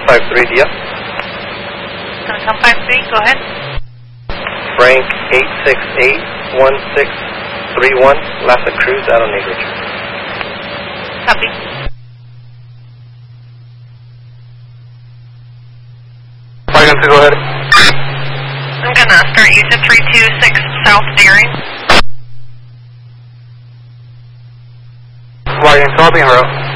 53, Dia. Telecom 53, go ahead. Frank 868-1631, Lassa Cruz, out on Acreage. Copy. Wagon 2, go ahead. I'm going to start use of 326 South Deering. Wagon 2, I'll be en route.